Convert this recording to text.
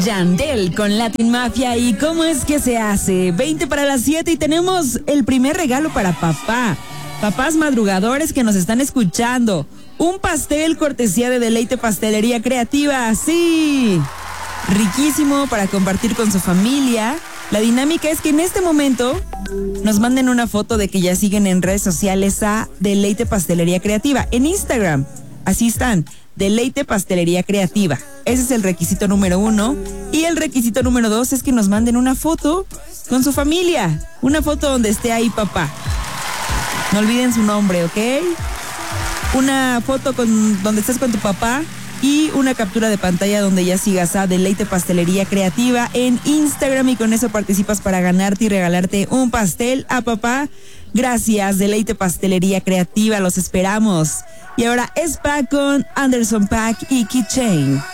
Yandel con Latin Mafia. ¿Y cómo es que se hace? 20 para las 7 y tenemos el primer regalo para papá. Papás madrugadores que nos están escuchando. Un pastel cortesía de Deleite Pastelería Creativa. ¡Sí! Riquísimo para compartir con su familia. La dinámica es que en este momento nos manden una foto de que ya siguen en redes sociales a Deleite Pastelería Creativa. En Instagram, así están, Deleite Pastelería Creativa. Ese es el requisito número 1. Y el requisito número 2 es que nos manden una foto con su familia. Una foto donde esté ahí papá. No olviden su nombre, ¿ok? Una foto donde estés con tu papá y una captura de pantalla donde ya sigas a Deleite Pastelería Creativa en Instagram, y con eso participas para ganarte y regalarte un pastel a papá. Gracias, Deleite Pastelería Creativa, los esperamos. Y ahora Spa con Anderson .Paak y Keychain.